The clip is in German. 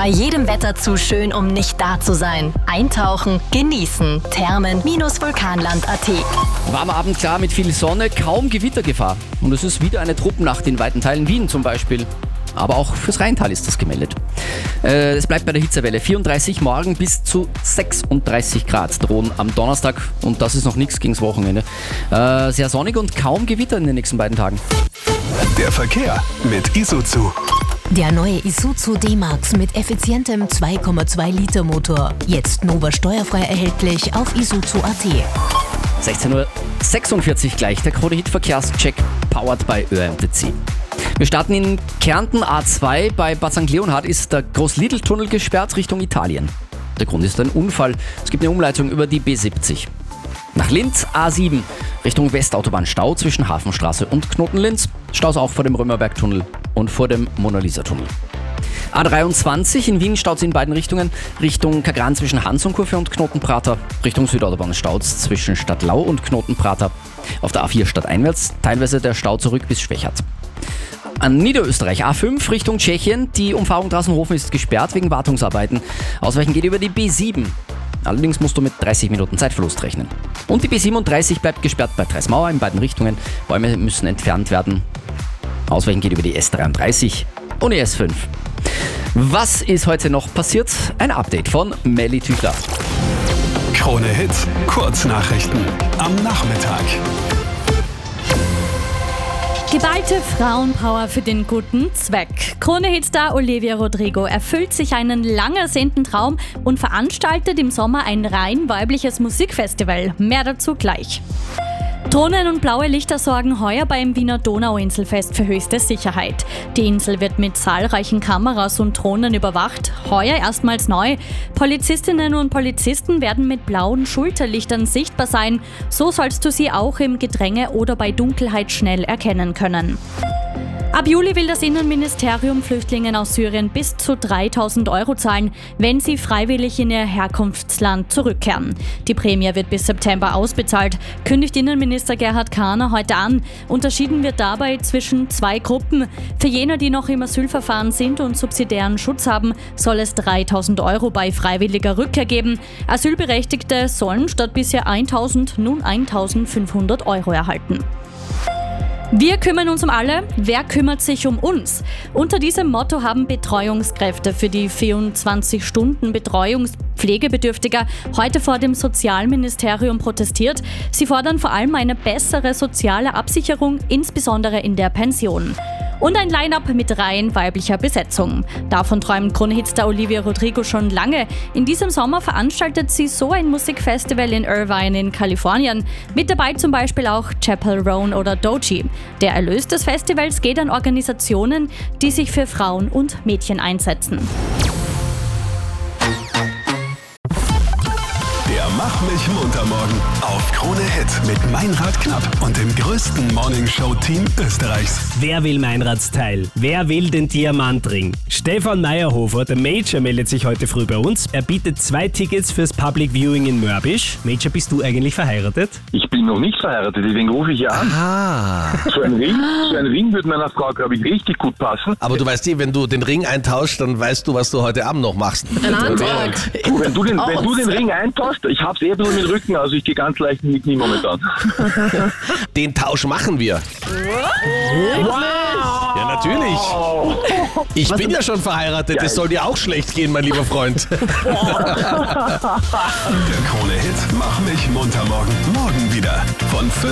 Bei jedem Wetter zu schön, um nicht da zu sein. Eintauchen, genießen. Thermen-vulkanland.at. Warmer Abend, klar, mit viel Sonne, kaum Gewittergefahr. Und es ist wieder eine Truppennacht in weiten Teilen Wien zum Beispiel. Aber auch fürs Rheintal ist das gemeldet. Es bleibt bei der Hitzewelle. 34 morgen bis zu 36 Grad drohen am Donnerstag. Und das ist noch nichts gegens Wochenende. Sehr sonnig und kaum Gewitter in den nächsten beiden Tagen. Der Verkehr mit Isuzu. Der neue Isuzu D-Max mit effizientem 2,2 Liter Motor. Jetzt Nova steuerfrei erhältlich auf isuzu.at. 16:46 Uhr gleich, der Krone-Hit Verkehrscheck powered by ÖMTC. Wir starten in Kärnten, A2. Bei Bad St. Leonhard ist der Groß-Lidl-Tunnel gesperrt Richtung Italien. Der Grund ist ein Unfall. Es gibt eine Umleitung über die B70. Nach Linz, A7, Richtung Westautobahn Stau zwischen Hafenstraße und Knotenlinz. Staus auch vor dem Römerberg-Tunnel und vor dem Mona-Lisa-Tunnel. A23 in Wien staut in beiden Richtungen. Richtung Kagran zwischen Hansonkurve und Knotenprater. Richtung Südautobahn staut zwischen Stadtlau und Knotenprater. Auf der A4 stadteinwärts teilweise der Stau zurück bis Schwächert. An Niederösterreich A5 Richtung Tschechien. Die Umfahrung Drassenhofen ist gesperrt wegen Wartungsarbeiten. Ausweichen geht über die B7. Allerdings musst du mit 30 Minuten Zeitverlust rechnen. Und die B37 bleibt gesperrt bei Treismauer in beiden Richtungen. Bäume müssen entfernt werden. Ausweichen geht über die S33 und die S5. Was ist heute noch passiert? Ein Update von Melly Tüchler. Krone Hit, Kurznachrichten am Nachmittag. Geballte Frauenpower für den guten Zweck. Krone-Hitstar Olivia Rodrigo erfüllt sich einen lang ersehnten Traum und veranstaltet im Sommer ein rein weibliches Musikfestival. Mehr dazu gleich. Drohnen und blaue Lichter sorgen heuer beim Wiener Donauinselfest für höchste Sicherheit. Die Insel wird mit zahlreichen Kameras und Drohnen überwacht. Heuer erstmals neu. Polizistinnen und Polizisten werden mit blauen Schulterlichtern sichtbar sein. So sollst du sie auch im Gedränge oder bei Dunkelheit schnell erkennen können. Ab Juli will das Innenministerium Flüchtlingen aus Syrien bis zu 3.000 € zahlen, wenn sie freiwillig in ihr Herkunftsland zurückkehren. Die Prämie wird bis September ausbezahlt, kündigt Innenminister Gerhard Kahner heute an. Unterschieden wird dabei zwischen zwei Gruppen. Für jene, die noch im Asylverfahren sind und subsidiären Schutz haben, soll es 3.000 € bei freiwilliger Rückkehr geben. Asylberechtigte sollen statt bisher 1.000 nun 1.500 € erhalten. Wir kümmern uns um alle, wer kümmert sich um uns? Unter diesem Motto haben Betreuungskräfte für die 24 Stunden Betreuungspflegebedürftiger heute vor dem Sozialministerium protestiert. Sie fordern vor allem eine bessere soziale Absicherung, insbesondere in der Pension. Und ein Line-Up mit rein weiblicher Besetzung. Davon träumt Krone-Hitstar Olivia Rodrigo schon lange. In diesem Sommer veranstaltet sie so ein Musikfestival in Irvine in Kalifornien. Mit dabei zum Beispiel auch Chappell Roan oder Doechii. Der Erlös des Festivals geht an Organisationen, die sich für Frauen und Mädchen einsetzen. Mach mich munter morgen auf Krone Hit mit Meinrad Knapp und dem größten Morningshow-Team Österreichs. Wer will Meinrads Teil? Wer will den Diamantring? Stefan Meyerhofer, der Major, meldet sich heute früh bei uns. Er bietet 2 Tickets fürs Public Viewing in Mörbisch. Major, bist du eigentlich verheiratet? Ich bin noch nicht verheiratet, deswegen rufe ich ja an. So ein Ring würde meiner Frau, glaube ich, richtig gut passen. Aber du weißt wenn du den Ring eintauschst, dann weißt du, was du heute Abend noch machst. Du, wenn du den Ring eintauschst, ich hab's ein bisschen mit dem Rücken, also ich gehe ganz leicht in die Knie momentan. Den Tausch machen wir. Wow! Ja, natürlich. Ich bin ja schon verheiratet, es soll dir auch schlecht gehen, mein lieber Freund. Der Krone Hit Mach mich munter morgen. Morgen wieder von 5